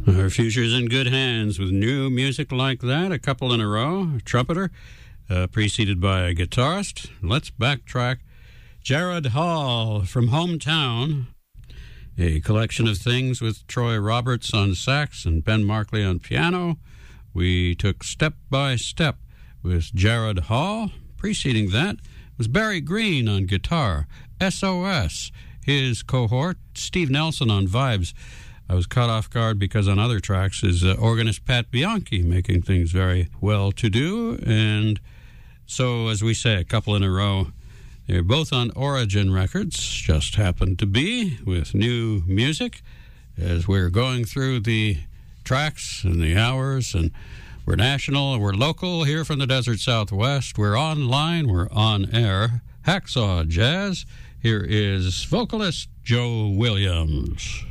Our future's in good hands with new music like that, a couple in a row, a trumpeter, preceded by a guitarist. Let's backtrack. Jared Hall from Hometown, a collection of things with Troy Roberts on sax and Ben Markley on piano. We took Step by Step with Jared Hall. Preceding that was Barry Green on guitar, SOS, his cohort, Steve Nelson on vibes. I was caught off guard because on other tracks is organist Pat Bianchi making things very well to do. And so, as we say, a couple in a row. They're both on Origin Records, just happened to be, with new music. As we're going through the tracks and the hours, and we're national, we're local here from the Desert Southwest. We're online, we're on air. Hacksaw Jazz. Here is vocalist Joe Williams.